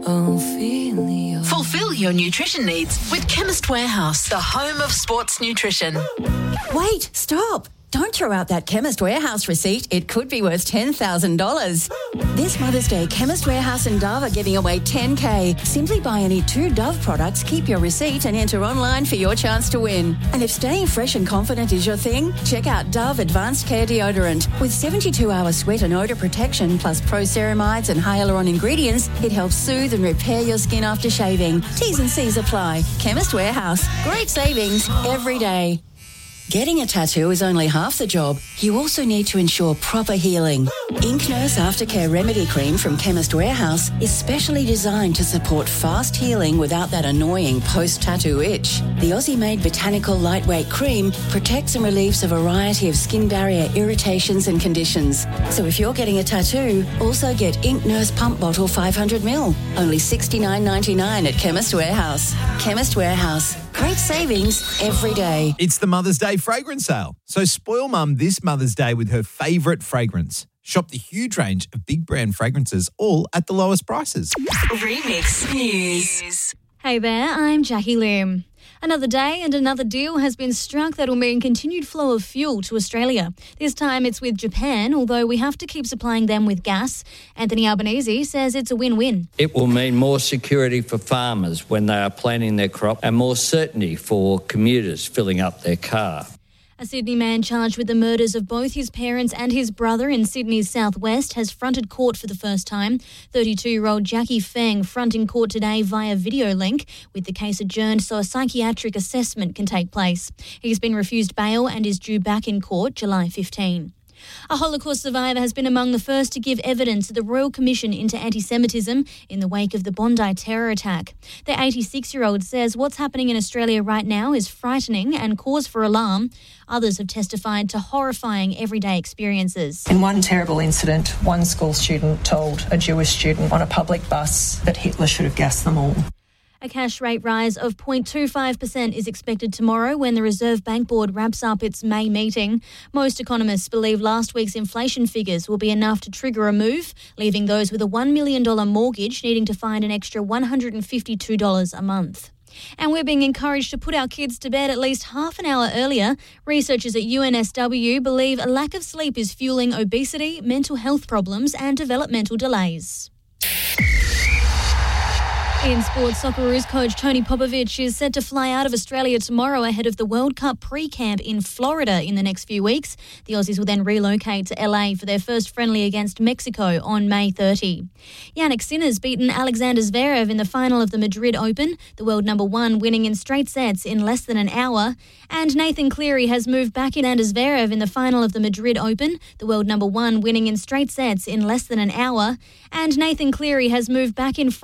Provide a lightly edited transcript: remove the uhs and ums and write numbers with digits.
Ophelia. Fulfill your nutrition needs with Chemist Warehouse, the home of sports nutrition. Wait, stop. Don't throw out that Chemist Warehouse receipt. It could be worth $10,000. This Mother's Day, Chemist Warehouse and Dove are giving away $10,000. Simply buy any 2 Dove products, keep your receipt and enter online for your chance to win. And if staying fresh and confident is your thing, check out Dove Advanced Care Deodorant. With 72-hour sweat and odour protection plus pro-ceramides and hyaluron ingredients, it helps soothe and repair your skin after shaving. T's and C's apply. Chemist Warehouse. Great savings every day. Getting a tattoo is only half the job. You also need to ensure proper healing. Ink Nurse Aftercare Remedy Cream from Chemist Warehouse is specially designed to support fast healing without that annoying post-tattoo itch. The Aussie-made botanical lightweight cream protects and relieves a variety of skin barrier irritations and conditions. So if you're getting a tattoo, also get Ink Nurse Pump Bottle 500ml. Only $69.99 at Chemist Warehouse. Chemist Warehouse. Great savings every day. It's the Mother's Day fragrance sale. So spoil Mum this Mother's Day with her favourite fragrance. Shop the huge range of big brand fragrances, all at the lowest prices. Remix News. Hey there, I'm Jackie Lim. Another day and another deal has been struck that will mean continued flow of fuel to Australia. This time it's with Japan, although we have to keep supplying them with gas. Anthony Albanese says it's a win-win. It will mean more security for farmers when they are planting their crop and more certainty for commuters filling up their car. A Sydney man charged with the murders of both his parents and his brother in Sydney's southwest has fronted court for the first time. 32-year-old Jackie Feng fronting court today via video link, with the case adjourned so a psychiatric assessment can take place. He's been refused bail and is due back in court July 15. A Holocaust survivor has been among the first to give evidence at the Royal Commission into Anti-Semitism in the wake of the Bondi terror attack. The 86-year-old says what's happening in Australia right now is frightening and cause for alarm. Others have testified to horrifying everyday experiences. In one terrible incident, one school student told a Jewish student on a public bus that Hitler should have gassed them all. A cash rate rise of 0.25% is expected tomorrow when the Reserve Bank Board wraps up its May meeting. Most economists believe last week's inflation figures will be enough to trigger a move, leaving those with a $1 million mortgage needing to find an extra $152 a month. And we're being encouraged to put our kids to bed at least half an hour earlier. Researchers at UNSW believe a lack of sleep is fueling obesity, mental health problems and developmental delays. In sports, Socceroos coach Tony Popovic is set to fly out of Australia tomorrow ahead of the World Cup pre-camp in Florida in the next few weeks. The Aussies will then relocate to LA for their first friendly against Mexico on May 30. Yannick Sinner's beaten Alexander Zverev in the final of the Madrid Open, the world number one winning in straight sets in less than an hour. And Nathan Cleary has moved back in Zverev in the final of the Madrid Open, the world number one winning in straight sets in less than an hour. And Nathan Cleary has moved back in